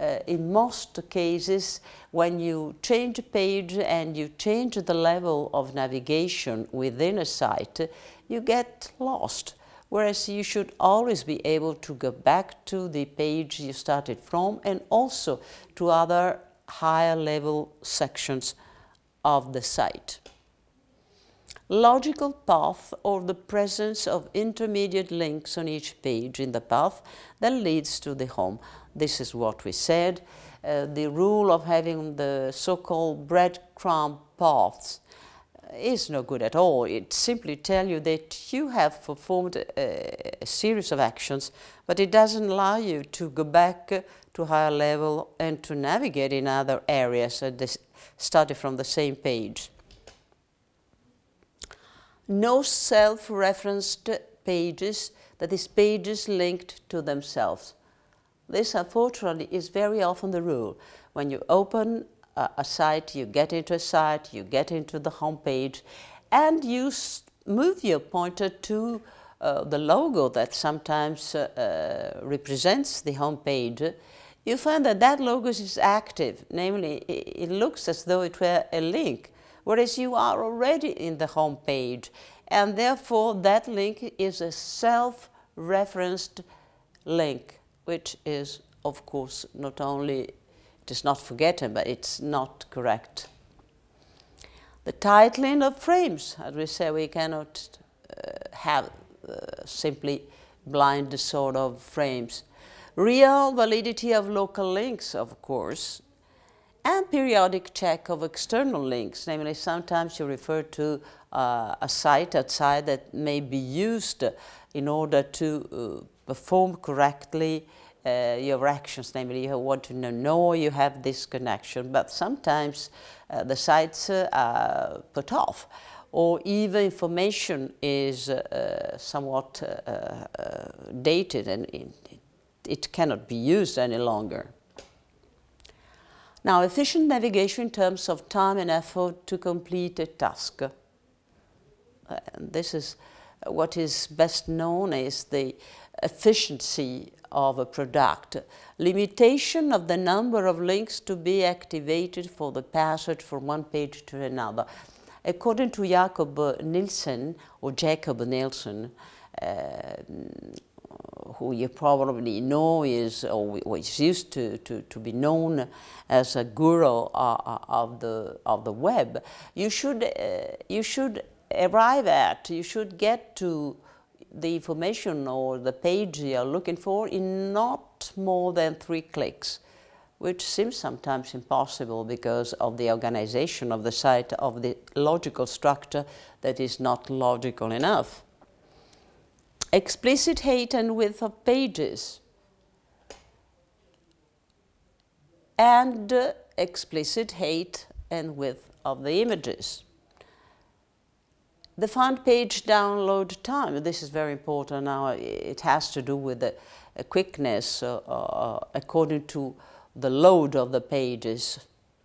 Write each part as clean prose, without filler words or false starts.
in most cases, when you change a page and you change the level of navigation within a site, you get lost. Whereas you should always be able to go back to the page you started from and also to other higher level sections of the site. Logical path, or the presence of intermediate links on each page in the path that leads to the home. This is what we said. The rule of having the so-called breadcrumb paths is no good at all. It simply tells you that you have performed a series of actions, but it doesn't allow you to go back to higher level and to navigate in other areas and study from the same page. No self-referenced pages, that is, pages linked to themselves. This, unfortunately, is very often the rule. When you open a site, you get into a site, you get into the home page, and you move your pointer to the logo that sometimes represents the home page. You find that that logo is active, namely, it looks as though it were a link, whereas you are already in the home page, and therefore that link is a self-referenced link, which is, of course, not only, it is not forgotten, but it's not correct. The titling of frames, as we say, we cannot have simply blind sort of frames. Real validity of local links, of course, and periodic check of external links, namely sometimes you refer to a site outside that may be used in order to perform correctly your actions, namely you want to know you have this connection, but sometimes the sites are put off, or even information is somewhat dated and it cannot be used any longer. Now, efficient navigation in terms of time and effort to complete a task. This is what is best known as the efficiency of a product. Limitation of the number of links to be activated for the passage from one page to another. According to Jacob Nielsen, or Jacob Nielsen, who you probably know is, or is used to be known as a guru of the web, you should get to the information or the page you're looking for in not more than 3 clicks, which seems sometimes impossible because of the organization of the site, of the logical structure that is not logical enough. Explicit height and width of pages, and explicit height and width of the images. The front page download time, this is very important now, it has to do with the quickness according to the load of the pages.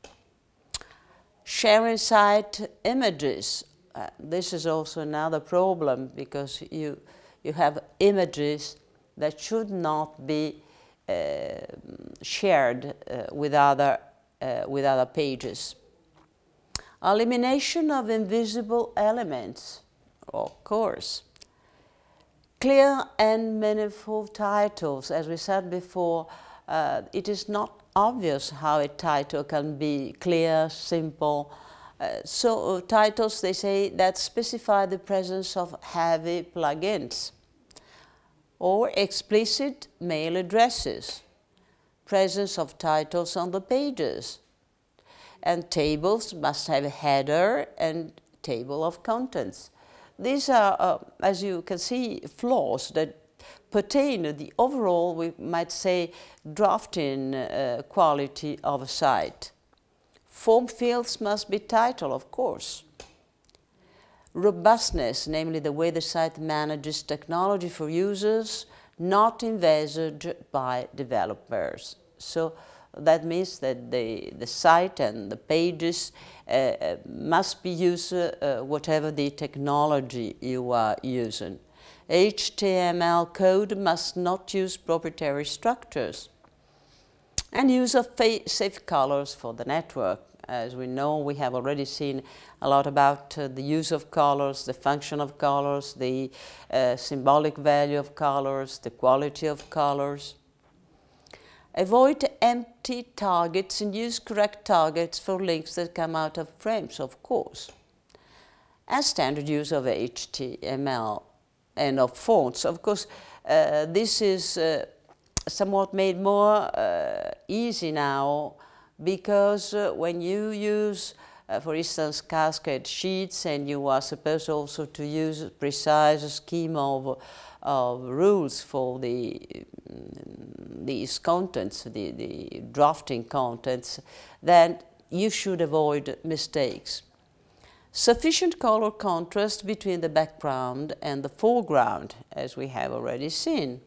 Sharing site images, this is also another problem because you have images that should not be shared with other pages. Elimination of invisible elements, of course. Clear and meaningful titles. As we said before, it is not obvious how a title can be clear, simple. So titles, they say, that specify the presence of heavy plugins. Or explicit mail addresses. Presence of titles on the pages. And tables must have a header and table of contents. These are, as you can see, flaws that pertain to the overall, we might say, drafting quality of a site. Form fields must be titled, of course. Robustness, namely the way the site manages technology for users, not envisaged by developers. So that means that the site and the pages must be used whatever the technology you are using. HTML code must not use proprietary structures. And use of safe colors for the network. As we know, we have already seen a lot about the use of colors, the function of colors, the symbolic value of colors, the quality of colors. Avoid empty targets and use correct targets for links that come out of frames, of course. And standard use of HTML and of fonts. Of course, this is somewhat made more easy now, because when you use, for instance, Cascade sheets, and you are supposed also to use a precise scheme of rules for these contents, the drafting contents, then you should avoid mistakes. Sufficient color contrast between the background and the foreground, as we have already seen.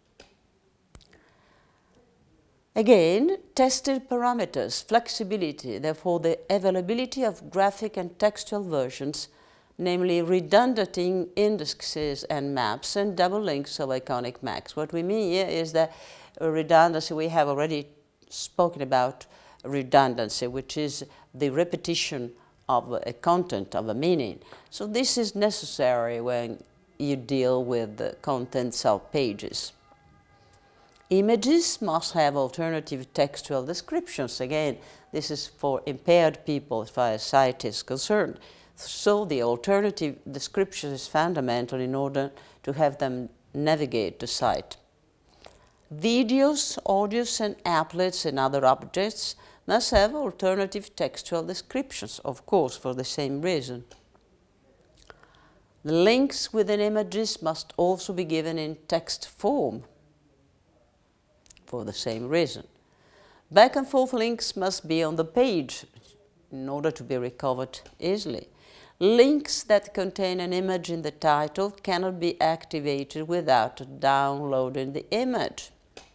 Again, tested parameters, flexibility, therefore the availability of graphic and textual versions, namely redundant indexes and maps and double links of iconic maps. What we mean here is that redundancy, we have already spoken about redundancy, which is the repetition of a content, of a meaning. So this is necessary when you deal with the contents of pages. Images must have alternative textual descriptions. Again, this is for impaired people as far as sight is concerned. So the alternative description is fundamental in order to have them navigate the site. Videos, audios, and applets and other objects must have alternative textual descriptions, of course, for the same reason. The links within images must also be given in text form, for the same reason. Back and forth links must be on the page in order to be recovered easily. Links that contain an image in the title cannot be activated without downloading the image.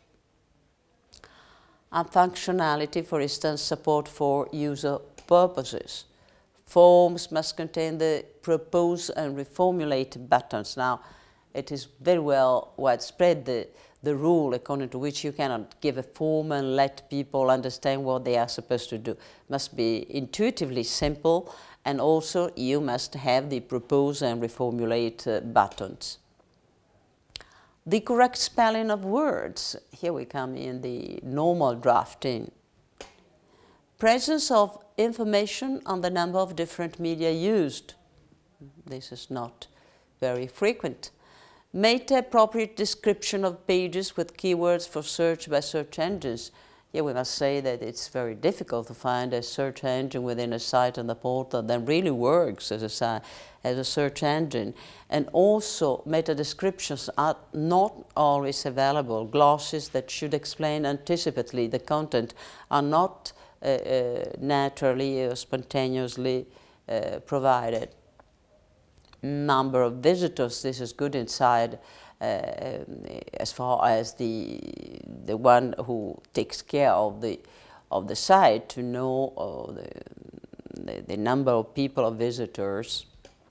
And functionality, for instance, support for user purposes. Forms must contain the propose and reformulate buttons. Now, it is very well widespread, the rule according to which you cannot give a form and let people understand what they are supposed to do. It must be intuitively simple, and also you must have the propose and reformulate buttons. The correct spelling of words. Here we come in the normal drafting. Presence of information on the number of different media used. This is not very frequent. Meta-appropriate description of pages with keywords for search by search engines. Here we must say that it's very difficult to find a search engine within a site on the portal that really works as a search engine. And also, meta-descriptions are not always available. Glosses that should explain anticipatively the content are not naturally or spontaneously provided. Number of visitors, this is good inside as far as the one who takes care of the site to know the number of people or visitors.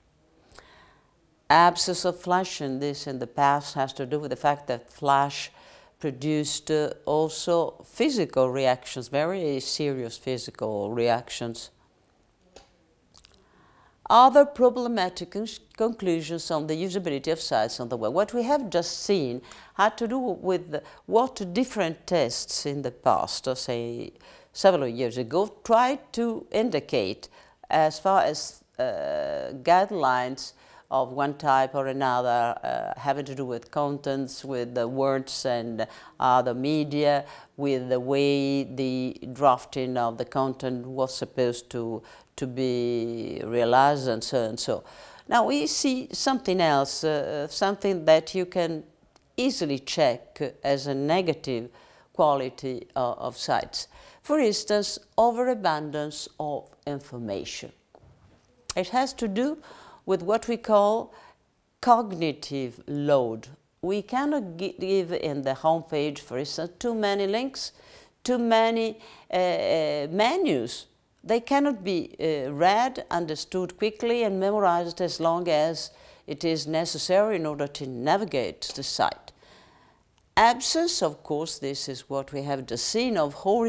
Absence of Flash, and this in the past has to do with the fact that Flash produced also physical reactions, very serious physical reactions. Other problematic conclusions on the usability of sites on the web. What we have just seen had to do with what different tests in the past, or say several years ago, tried to indicate as far as guidelines of one type or another, having to do with contents, with the words and other media, with the way the drafting of the content was supposed to be realized, and so and so. Now we see something else, something that you can easily check as a negative quality of sites. For instance, overabundance of information. It has to do with what we call cognitive load. We cannot give in the home page, for instance, too many links, too many menus. They cannot be read, understood quickly, and memorized as long as it is necessary in order to navigate the site. absence, of course, this is what we have just seen, of